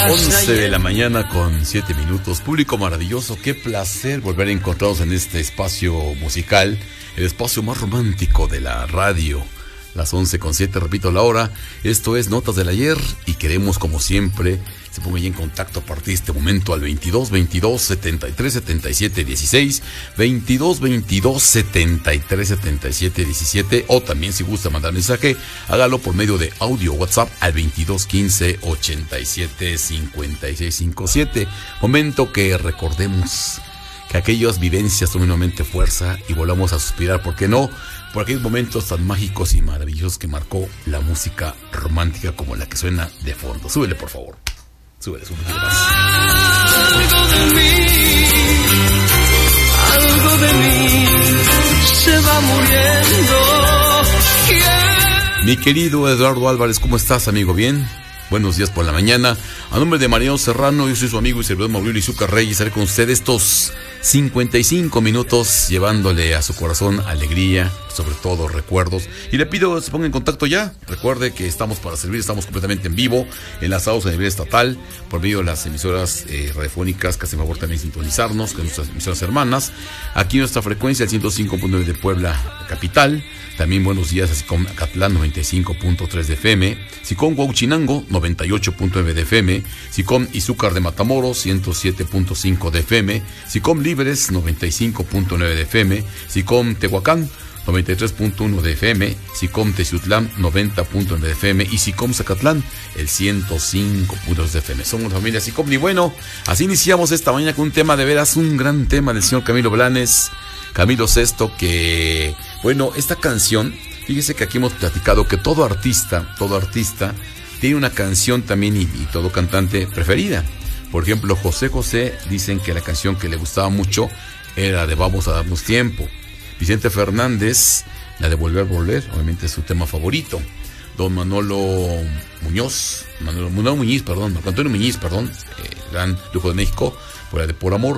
11 de la mañana con 7 minutos. Público maravilloso, qué placer volver a encontrarnos en este espacio musical, el espacio más romántico de la radio. Las 11 con 7, repito la hora. Esto es Notas del Ayer y queremos, como siempre, se ponga ya en contacto a partir de este momento al 22 22 73 77 16, 22 22 73 77 17, o también si gusta mandar mensaje, hágalo por medio de audio WhatsApp al 22 15 87 56 57. Momento que recordemos que aquellas vivencias tomen nuevamente fuerza y volvamos a suspirar, ¿por qué no?, por aquellos momentos tan mágicos y maravillosos que marcó la música romántica como la que suena de fondo. Súbele, por favor. Súbele un poquito más. Algo de mí se va muriendo. Mi querido Eduardo Álvarez, ¿cómo estás, amigo? ¿Bien? Buenos días por la mañana. A nombre de Mariano Serrano, yo soy su amigo y servidor Mauricio Izúcar Reyes. Estaré con usted estos 55 minutos llevándole a su corazón alegría, sobre todo recuerdos. Y le pido que se ponga en contacto ya. Recuerde que estamos para servir, estamos completamente en vivo, enlazados a nivel estatal, por medio de las emisoras radiofónicas que hacen favor también sintonizarnos, con nuestras emisoras hermanas. Aquí nuestra frecuencia, el 105.9 de Puebla capital. También buenos días a SICOM Acatlán 95.3 de FM, SICOM Huauchinango 98.9 de FM, SICOM Izúcar de Matamoros 107.5 de FM, SICOM Libres 95.9 de FM, SICOM Tehuacán 93.1 de FM, SICOM Teciutlán 90.9 de FM y SICOM Zacatlán el 105.2 de FM. Somos la familia SICOM. Y bueno, así iniciamos esta mañana con un tema de veras, un gran tema del señor Camilo Blanes, Camilo Sesto, que bueno, esta canción, fíjese que aquí hemos platicado que todo artista tiene una canción también y todo cantante preferida. Por ejemplo, José José, dicen que la canción que le gustaba mucho era de Vamos a darnos tiempo. Vicente Fernández, la de Volver, obviamente es su tema favorito. Don Antonio Muñiz, gran lujo de México, por la de Por Amor.